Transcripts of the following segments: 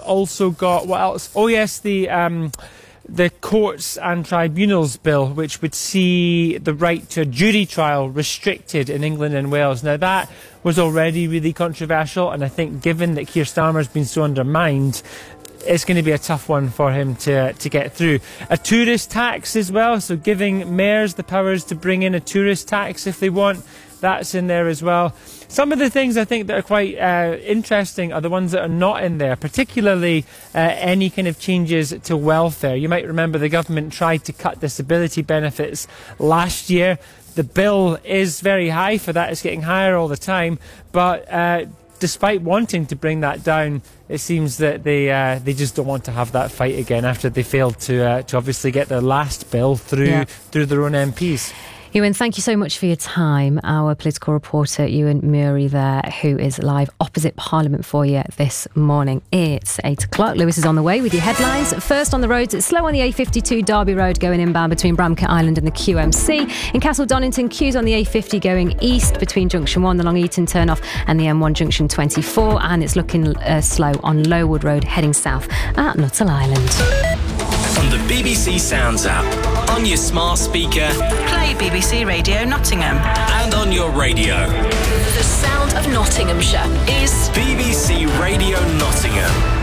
also got, what else? Oh yes, the Courts and Tribunals Bill, which would see the right to a jury trial restricted in England and Wales. Now, that was already really controversial, and I think given that Keir Starmer's been so undermined, it's going to be a tough one for him to get through. A tourist tax as well, so giving mayors the powers to bring in a tourist tax if they want. That's in there as well. Some of the things I think that are quite interesting are the ones that are not in there, particularly any kind of changes to welfare. You might remember the government tried to cut disability benefits last year. The bill is very high for that. It's getting higher all the time. But despite wanting to bring that down, it seems that they just don't want to have that fight again after they failed to obviously get their last bill through their own MPs. Ewan, thank you so much for your time. Our political reporter, Ewan Murray there, who is live opposite Parliament for you this morning. It's 8 o'clock. Lewis is on the way with your headlines. First on the roads, it's slow on the A52 Derby Road going inbound between Bramcote Island and the QMC. In Castle Donington, queues on the A50 going east between Junction 1, the Long Eaton turnoff, and the M1 Junction 24. And it's looking slow on Lowood Road heading south at Nuttall Island. On the BBC Sounds app, on your smart speaker, play BBC Radio Nottingham, and on your radio. The sound of Nottinghamshire is BBC Radio Nottingham.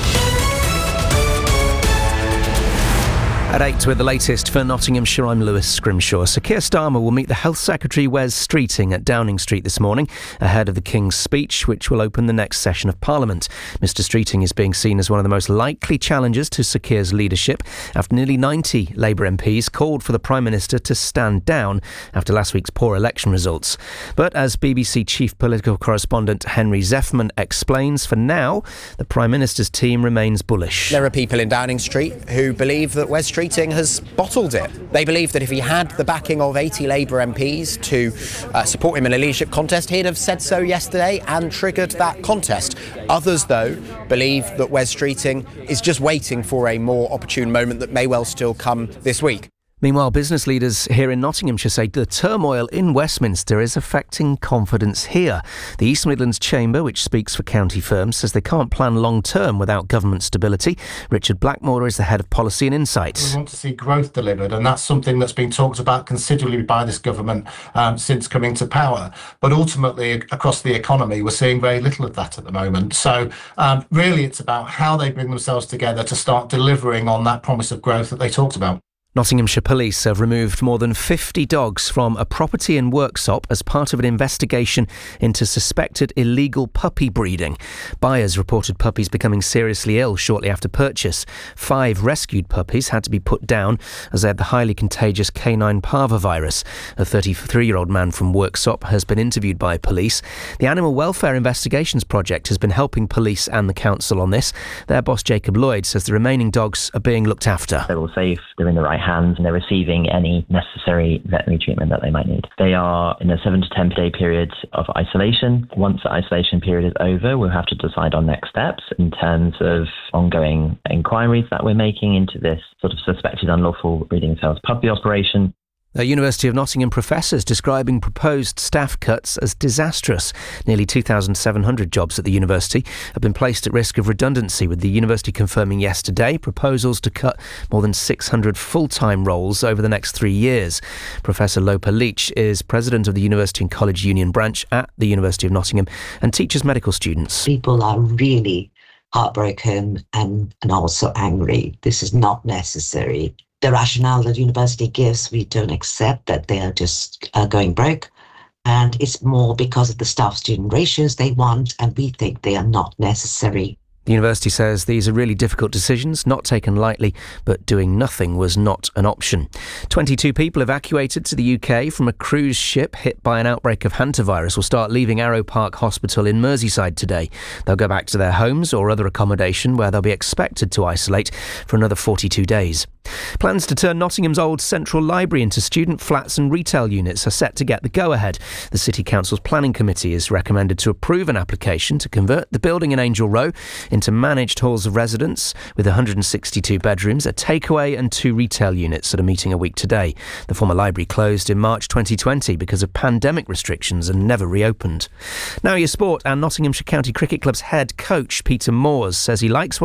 At 8 with the latest for Nottinghamshire, I'm Lewis Scrimshaw. Sir Keir Starmer will meet the Health Secretary Wes Streeting at Downing Street this morning ahead of the King's speech, which will open the next session of Parliament. Mr Streeting is being seen as one of the most likely challengers to Sir Keir's leadership after nearly 90 Labour MPs called for the Prime Minister to stand down after last week's poor election results. But as BBC Chief Political Correspondent Henry Zeffman explains, for now, the Prime Minister's team remains bullish. There are people in Downing Street who believe that Wes Streeting has bottled it. They believe that if he had the backing of 80 Labour MPs to support him in a leadership contest, he'd have said so yesterday and triggered that contest. Others, though, believe that Wes Streeting is just waiting for a more opportune moment that may well still come this week. Meanwhile, business leaders here in Nottinghamshire say the turmoil in Westminster is affecting confidence here. The East Midlands Chamber, which speaks for county firms, says they can't plan long-term without government stability. Richard Blackmore is the head of policy and insight. We want to see growth delivered, and that's something that's been talked about considerably by this government since coming to power. But ultimately, across the economy, we're seeing very little of that at the moment. So really, it's about how they bring themselves together to start delivering on that promise of growth that they talked about. Nottinghamshire Police have removed more than 50 dogs from a property in Worksop as part of an investigation into suspected illegal puppy breeding. Buyers reported puppies becoming seriously ill shortly after purchase. 5 rescued puppies had to be put down as they had the highly contagious canine parvovirus. A 33-year-old man from Worksop has been interviewed by police. The Animal Welfare Investigations Project has been helping police and the council on this. Their boss, Jacob Lloyd, says the remaining dogs are being looked after. They're all safe, they're in the right hands, and they're receiving any necessary veterinary treatment that they might need. They are in a 7 to 10 day period of isolation. Once the isolation period is over, we'll have to decide on next steps in terms of ongoing inquiries that we're making into this sort of suspected unlawful breeding and sales puppy operation. The University of Nottingham professors describing proposed staff cuts as disastrous. Nearly 2,700 jobs at the university have been placed at risk of redundancy, with the university confirming yesterday proposals to cut more than 600 full-time roles over the next 3 years. Professor Lopa Leach is president of the University and College Union branch at the University of Nottingham and teaches medical students. People are really heartbroken and also angry. This is not necessary. The rationale that university gives, we don't accept that they are just going broke. And it's more because of the staff-student ratios they want, and we think they are not necessary. The university says these are really difficult decisions, not taken lightly, but doing nothing was not an option. 22 people evacuated to the UK from a cruise ship hit by an outbreak of hantavirus will start leaving Arrow Park Hospital in Merseyside today. They'll go back to their homes or other accommodation where they'll be expected to isolate for another 42 days. Plans to turn Nottingham's old Central Library into student flats and retail units are set to get the go-ahead. The City Council's Planning Committee is recommended to approve an application to convert the building in Angel Row into managed halls of residence with 162 bedrooms, a takeaway and 2 retail units at a meeting a week today. The former library closed in March 2020 because of pandemic restrictions and never reopened. Now your sport, and Nottinghamshire County Cricket Club's head coach Peter Moores says he likes what